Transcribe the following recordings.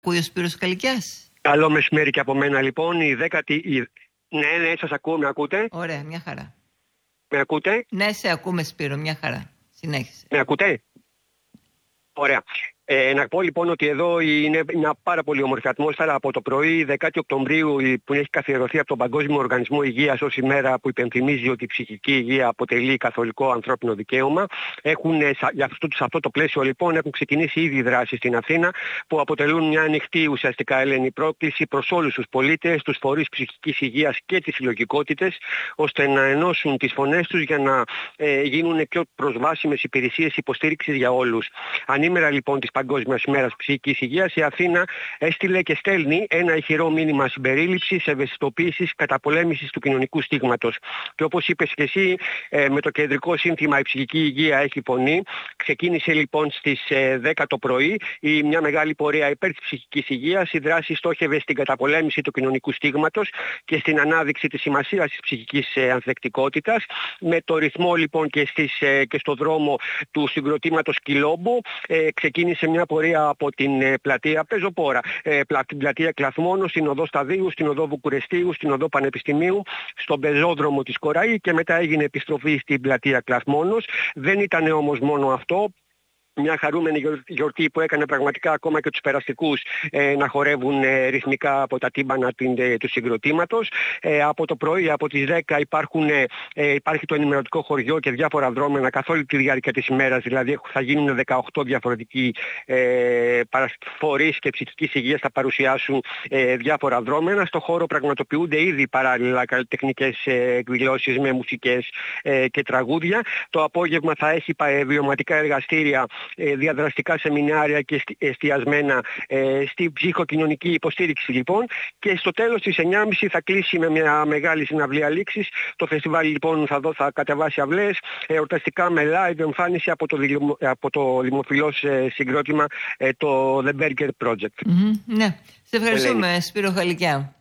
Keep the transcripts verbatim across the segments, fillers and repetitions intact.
Ακούει ο Σπύρος Χαλικιάς. Καλό μεσημέρι και από μένα λοιπόν. Η δέκατη. Η... Ναι, ναι, σας ακούω, με ακούτε? Ωραία, μια χαρά. Με ακούτε? Ναι, σε ακούμε Σπύρο, μια χαρά. Συνέχισε. Με ακούτε? Ωραία. Ε, να πω λοιπόν ότι εδώ είναι μια πάρα πολύ όμορφη ατμόσφαιρα από το πρωί δέκατη Οκτωβρίου, που έχει καθιερωθεί από τον Παγκόσμιο Οργανισμό Υγείας ως ημέρα που υπενθυμίζει ότι η ψυχική υγεία αποτελεί καθολικό ανθρώπινο δικαίωμα. Έχουν, για αυτό, σε αυτό το πλαίσιο λοιπόν έχουν ξεκινήσει ήδη δράσεις στην Αθήνα που αποτελούν μια ανοιχτή ουσιαστικά Ελένη πρόκληση προς όλους τους πολίτες, τους φορείς ψυχικής υγείας και τις συλλογικότητες, ώστε να ενώσουν τις φωνές τους για να ε, γίνουν πιο προσβάσιμες υπηρεσίες υποστήριξης για όλους. Ανήμερα λοιπόν της Παγκόσμιας ημέρας ψυχικής υγείας, η Αθήνα έστειλε και στέλνει ένα ηχηρό μήνυμα συμπερίληψης, ευαισθητοποίησης, καταπολέμησης του κοινωνικού στίγματος. Και όπως είπες και εσύ, ε, με το κεντρικό σύνθημα «Η ψυχική υγεία έχει φωνή», ξεκίνησε λοιπόν στις ε, δέκα το πρωί η, μια μεγάλη πορεία υπέρ της ψυχικής υγείας. Η δράση στόχευε στην καταπολέμηση του κοινωνικού στίγματος και στην ανάδειξη της σημασίας της ψυχικής ε, ανθεκτικότητας. Με το ρυθμό λοιπόν και, στις, ε, και στο δρόμο του συγκροτήματος Κιλόμπο ε, ξεκίνησε μια πορεία από την ε, πλατεία Πεζοπόρα, ε, πλα, την πλατεία Κλαθμόνος, στην οδό Σταδίου, στην οδό Βουκουρεστίου, στην οδό Πανεπιστημίου, στον πεζόδρομο της Κοραή και μετά έγινε επιστροφή στην πλατεία Κλαθμόνος. Δεν ήταν όμως μόνο αυτό. Μια χαρούμενη γιορτή που έκανε πραγματικά ακόμα και τους περαστικούς ε, να χορεύουν ε, ρυθμικά από τα τύμπανα ε, του συγκροτήματος. Ε, από το πρωί, από τις δέκα υπάρχουν, ε, υπάρχει το ενημερωτικό χωριό και διάφορα δρόμενα καθ' όλη τη διάρκεια της ημέρας. Δηλαδή θα γίνουν δεκαοκτώ διαφορετικοί ε, φορείς και ψυχικής υγείας, θα παρουσιάσουν ε, διάφορα δρόμενα. Στο χώρο πραγματοποιούνται ήδη παράλληλα καλλιτεχνικές ε, εκδηλώσεις με μουσικές ε, και τραγούδια. Το απόγευμα θα έχει ε, βιωματικά εργαστήρια, διαδραστικά σεμινάρια και εστιασμένα ε, στη ψυχοκοινωνική υποστήριξη λοιπόν, και στο τέλος της εννιά και μισή θα κλείσει με μια μεγάλη συναυλία λήξης. Το φεστιβάλ λοιπόν θα, δω, θα κατεβάσει αυλές, εορταστικά με live εμφάνιση από το, από το δημοφιλώς ε, συγκρότημα ε, το The Berger Project. Mm-hmm, ναι, σε ευχαριστούμε Ελένη. Σπύρο Χαλικιά.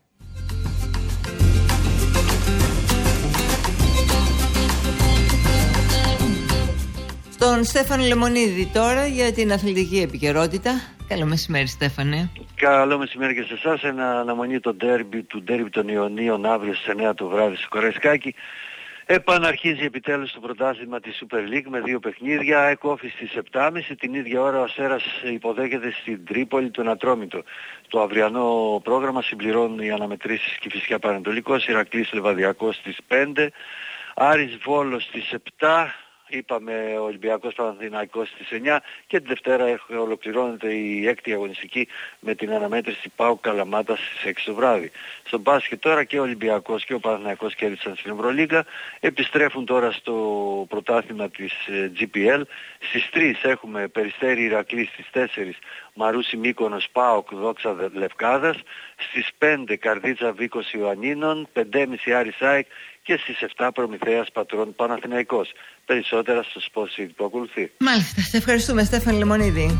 Τον Στέφανο Λεμονίδη τώρα για την αθλητική επικαιρότητα. Καλό μεσημέρι Στέφανε. Καλό μεσημέρι και σε εσάς. Ένα αναμονή το ντέρμπι, του ντέρμπι των Ιωνίων αύριο στις εννιά το βράδυ στο Κοραϊσκάκι. Επαναρχίζει επιτέλους το πρωτάθλημα της Super League με δύο παιχνίδια. Εκόφη στις επτά και μισή, την ίδια ώρα ο Αστέρας υποδέχεται στην Τρίπολη τον Ατρόμητο. Το αυριανό πρόγραμμα συμπληρώνουν οι αναμετρήσεις Κηφισιά Πανατολικός, Ηρακλής Λεβαδιακός στις πέντε, Άρης Βόλος στις επτά. Είπαμε ο Ολυμπιακός Παναθηναϊκός στις εννιά και την Δευτέρα ολοκληρώνεται η έκτη αγωνιστική με την αναμέτρηση ΠΑΟΚ Καλαμάτα στις έξι το βράδυ. Στο μπάσκετ τώρα και ο Ολυμπιακός και ο Παναθηναϊκός κέρδισαν στην Ευρωλίγκα, επιστρέφουν τώρα στο πρωτάθλημα της τζι πι ελ. Στις τρεις έχουμε Περιστέρι Ηρακλή, στις τέσσερις Μαρούσι Μύκονος ΠΑΟΚ Δόξα Λευκάδας, στις πέντε Καρδίτσα Βίκος Ιωαννίνων, πέντε και μισή Άρης ΑΕΚ και στις επτά Προμηθέας Πατρών Παναθηναϊκός. Περισσότερα στο Sport City που ακολουθεί. Μάλιστα, σε ευχαριστούμε Στέφανο Λεμονίδη.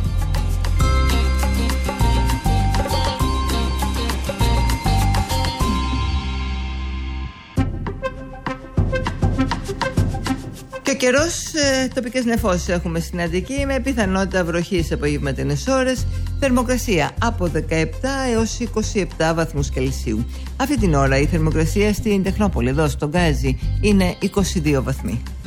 Και ο καιρός, ε, τοπικές νεφώσεις έχουμε στην Αττική με πιθανότητα βροχής απογευματινές ώρες, θερμοκρασία από δεκαεπτά έως είκοσι επτά βαθμούς Κελσίου. Αυτή την ώρα η θερμοκρασία στην Τεχνόπολη, εδώ στον Γκάζι, είναι είκοσι δύο βαθμοί.